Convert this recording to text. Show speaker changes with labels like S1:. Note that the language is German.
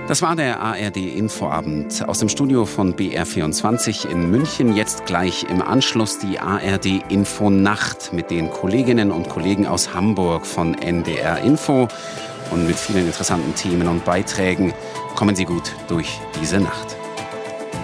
S1: Das war der ARD-Infoabend aus dem Studio von BR24 in München. Jetzt gleich im Anschluss die ARD-Infonacht mit den Kolleginnen und Kollegen aus Hamburg von NDR Info. Und mit vielen interessanten Themen und Beiträgen kommen Sie gut durch diese Nacht.